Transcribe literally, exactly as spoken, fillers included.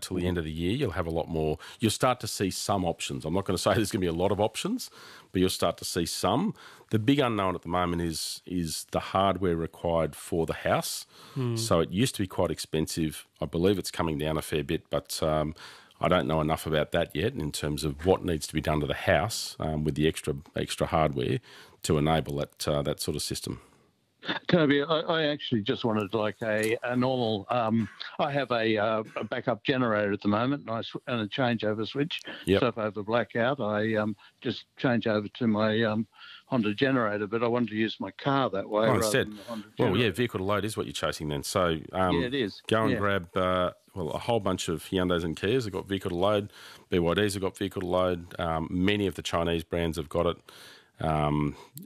till the end of the year, you'll have a lot more. You'll start to see some options. I'm not going to say there's going to be a lot of options, but you'll start to see some. The big unknown at the moment is is the hardware required for the house. Mm. So it used to be quite expensive. I believe it's coming down a fair bit, but um, I don't know enough about that yet in terms of what needs to be done to the house um, with the extra extra hardware to enable that uh, that sort of system. Toby, I, I actually just wanted like a, a normal. Um, I have a, uh, a backup generator at the moment, and, I sw- and a changeover switch. Yep. So if I have a blackout, I um, just change over to my um, Honda generator. But I wanted to use my car that way. Oh, rather instead, than the Honda well, generator. yeah, vehicle to load is what you're chasing then. So um, Yeah, it is. Go and Yeah. grab uh, well a whole bunch of Hyundais and Kias have got vehicle to load. B Y Ds have got vehicle to load. Um, many of the Chinese brands have got it. Um,